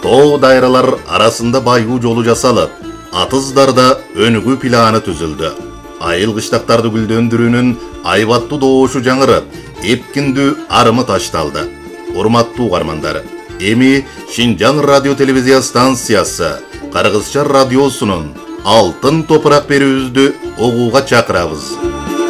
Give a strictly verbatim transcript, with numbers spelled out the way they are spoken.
Too dayralar arasında baygı jolu jasalып, atızdarda önügü planı tüzüldü. Ayıl kışlaktарды güldöndürünün aybatты doğuşu жаңырып, епкінді арымы ташталды. Урматтуу угармандар, эми Шинжаң радио телевизия станциясы Кыргызча радиосунун алтын топурак берүүбүздү угууга чакырабыз.